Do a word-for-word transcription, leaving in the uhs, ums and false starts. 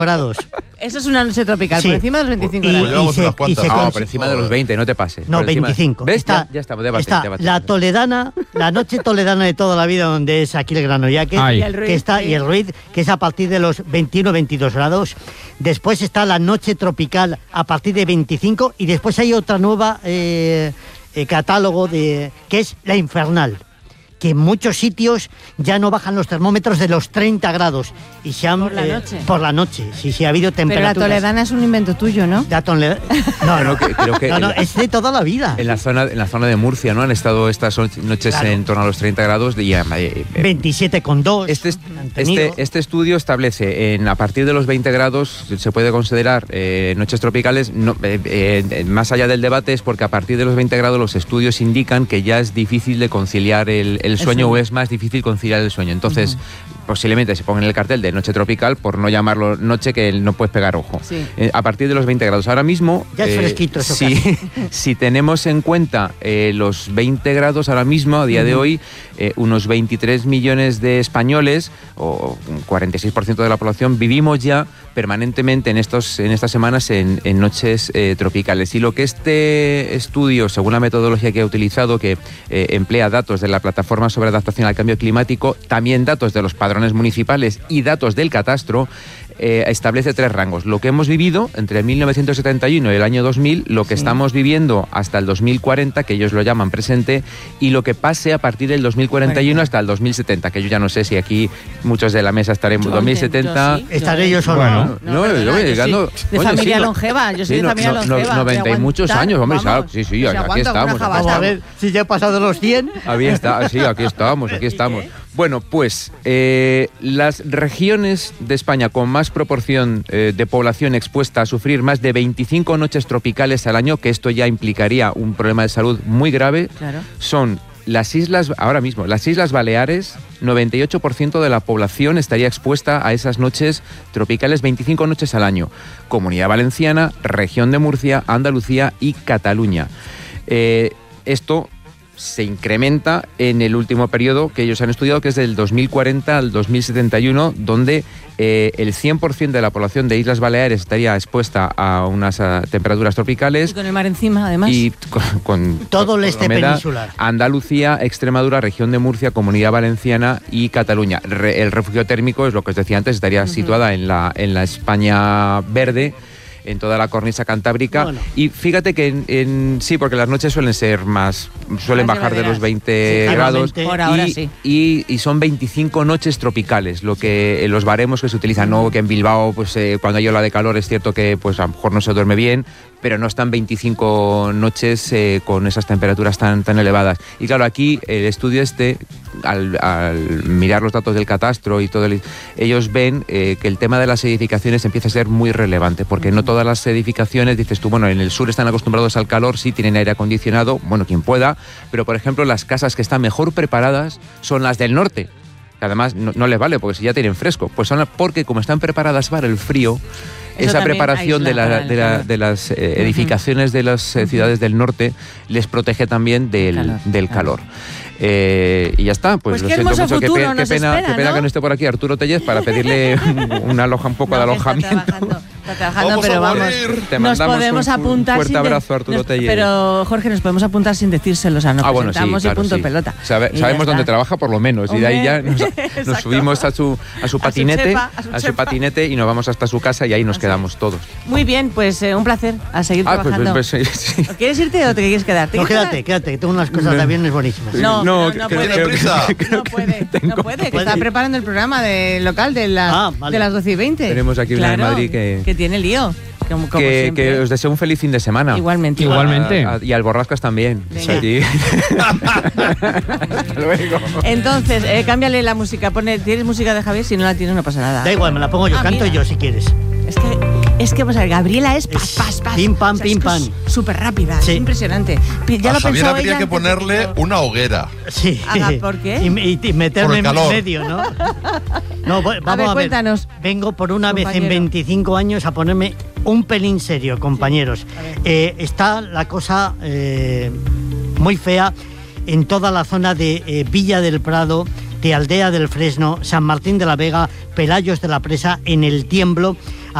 grados. Eso es una noche tropical, Sí. por encima de los veinticinco Y- grados. Llevamos se- unas y cuantas. se Ah, No, cons- por encima de los veinte, no te pases. No, Por encima- veinticinco. ¿Ves? Está, ya, ya estamos, debate, está debate. la toledana, la noche toledana de toda la vida, donde es aquí el Granollaque, Ay. Y el Ruiz, que está, sí. y el Ruiz, que es a partir de los veintiuno veintidós grados. Después está la noche tropical a partir de veinticinco, y después hay otra nueva eh, eh, catálogo de que es la infernal, que en muchos sitios ya no bajan los termómetros de los treinta grados. Y se han, Por la eh, noche. Por la noche, sí, sí, ha habido Pero la temperaturas. toledana es un invento tuyo, ¿no? La toleda- No, no, que- creo que no, no, en la- es de toda la vida. En la zona, en la zona de Murcia, ¿no? Han estado estas noches Claro. en torno a los treinta grados de ya, eh, eh, veintisiete coma dos. Este, es- han tenido. este, este estudio establece en a partir de los veinte grados se puede considerar eh, noches tropicales. No, eh, eh, más allá del debate es porque a partir de los veinte grados los estudios indican que ya es difícil de conciliar el, el sueño sueño. o es más difícil conciliar el sueño. Entonces, posiblemente se ponga en el cartel de noche tropical por no llamarlo noche, que no puedes pegar ojo. Sí. Eh, a partir de los veinte grados. Ahora mismo, Ya es fresquito eso si, si tenemos en cuenta eh, los veinte grados ahora mismo, a día de hoy, eh, unos veintitrés millones de españoles, o un cuarenta y seis por ciento de la población, vivimos ya permanentemente en, estos, en estas semanas en, en noches eh, tropicales. Y lo que este estudio, según la metodología que ha utilizado, que eh, emplea datos de la Plataforma sobre Adaptación al Cambio Climático, también datos de los padrones municipales y datos del catastro, eh, establece tres rangos. Lo que hemos vivido entre mil novecientos setenta y uno y el año dos mil, lo que Sí. estamos viviendo hasta el dos mil cuarenta, que ellos lo llaman presente, y lo que pase a partir del dos mil cuarenta y uno hasta el dos mil setenta, que yo ya no sé si aquí muchos de la mesa estaremos en Yo dos mil enten- setenta. yo sí. Estaré yo solo. Bueno. ¿no? No, No, perdona, yo voy yo llegando. soy de Oye, familia sí, no- longeva, yo soy de no- familia no- no- longeva. noventa y de muchos aguantar, años, hombre, vamos, sí, sí, se aquí aguanta estamos, una aquí jabata. Vamos a ver si ya he pasado los cien. Había está, sí, aquí estamos, aquí estamos. Bueno, pues eh, las regiones de España con más proporción eh, de población expuesta a sufrir más de veinticinco noches tropicales al año, que esto ya implicaría un problema de salud muy grave, Claro. son las islas, ahora mismo, las Islas Baleares. Noventa y ocho por ciento de la población estaría expuesta a esas noches tropicales, veinticinco noches al año. Comunidad Valenciana, Región de Murcia, Andalucía y Cataluña. Eh, esto se incrementa en el último periodo que ellos han estudiado, que es del dos mil cuarenta al dos mil setenta y uno, donde eh, el cien por ciento de la población de Islas Baleares estaría expuesta a unas a, temperaturas Y tropicales. con el mar encima, además. Y con, con Todo el con este humedad, peninsular. Andalucía, Extremadura, Región de Murcia, Comunidad Valenciana y Cataluña. Re- el refugio térmico, es lo que os decía antes, estaría situada en la, en la España verde, en toda la cornisa cantábrica. Bueno. Y fíjate que en, en- sí, porque las noches suelen ser más, suelen Más bajar de llevaderas. los veinte Sí, grados. claramente. Por ahora y, sí. y, y son veinticinco noches tropicales, lo que los baremos que se utilizan, no que en Bilbao, pues eh, cuando hay ola de calor es cierto que pues a lo mejor no se duerme bien, pero no están veinticinco noches eh, con esas temperaturas tan, tan elevadas. Y claro, aquí el estudio este, al, al mirar los datos del catastro y todo, el, ellos ven eh, que el tema de las edificaciones empieza a ser muy relevante, porque no todas las edificaciones, dices tú, bueno, en el sur están acostumbrados al calor, sí tienen aire acondicionado, bueno, quien pueda, pero por ejemplo las casas que están mejor preparadas son las del norte. Que además no, no les vale, porque si ya tienen fresco, pues son la- porque como están preparadas para el frío, Eso esa también preparación de, aísla la- para el de, la- calor. de las eh, edificaciones de las eh, ciudades del norte les protege también del, Calor, del claro. calor. Eh, y ya está, pues, Pues lo qué siento hermoso mucho, qué, futuro pe- qué nos pena, espera, qué pena ¿no? que no esté por aquí Arturo Tellez para pedirle una aloja, un poco No, de que está alojamiento. trabajando, está trabajando, Vamos pero a vamos. morir. Te Nos mandamos podemos un- un apuntar fuerte sin de- abrazo, Arturo nos- Tellez. Pero Jorge, nos podemos apuntar sin decírselos, a nos Ah, bueno, sí, presentamos claro, y punto sí. pelota. Sabe- Y ya sabemos dónde está. trabaja por lo menos, y de ahí ya Hombre, nos, exacto. nos subimos a su, a su A su patinete, chepa, a su a su chepa. patinete y nos vamos hasta su casa y ahí nos Así quedamos todos. Muy bien, pues eh, un placer. A seguir Ah, pues, trabajando. pues, pues, sí. ¿O ¿Quieres irte o te quieres quedar? ¿Te No, quieres quédate, quédate, que tengo unas cosas de aviones buenísimas. No, No, no, no que- puede. ¿Tiene prisa? No puede, no puede, que está puede. preparando el programa de local de, la- Ah, vale. de las doce y veinte. Tenemos aquí una de Claro, Madrid que- que tiene lío. Como, como que, siempre. que os deseo un feliz fin de semana. Igualmente. Igualmente. A- a- y al Borrascas también. Venga. Sí. Hasta luego. Entonces, eh, cámbiale la música. Pone, ¿tienes música de Javier? Si no la tienes, no pasa nada. Da igual, me la pongo yo, Ah, canto mira. yo si quieres. Es que, es que, vamos a ver, Gabriela es pas, Es pas, pas. pim, pam, O sea, pim, es que pam. es súper rápida, Sí. es impresionante. Pi- Ya A lo Javier pensó habría ella que antes de ponerle que- una hoguera. Sí. Haga, ¿por qué? Y, y- y meterme Por el en calor. medio, ¿no? No, voy- vamos ver, a ver. cuéntanos, Vengo por una vez en compañero. veinticinco años a ponerme un pelín serio, compañeros. a ver. Eh, está la cosa eh, muy fea en toda la zona de eh, Villa del Prado, de Aldea del Fresno, San Martín de la Vega, Pelayos de la Presa, en el Tiemblo.